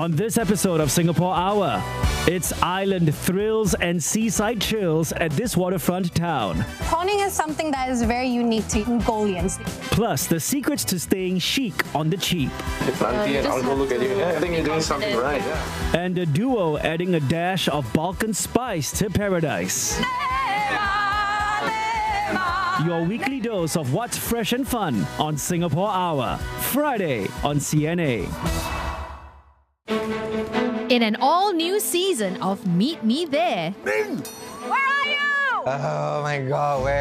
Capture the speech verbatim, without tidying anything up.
On this episode of Singapore Hour, it's island thrills and seaside chills at this waterfront town. Prawning is something that is very unique to Mongolians. Plus, the secrets to staying chic on the cheap. Auntie, and I'll go look at you. Yeah, I think you're doing something right. Yeah. And a duo adding a dash of Balkan spice to paradise. Your weekly dose of what's fresh and fun on Singapore Hour. Friday on C N A. In an all-new season of Meet Me There. Ming! Where are you? Oh my god, where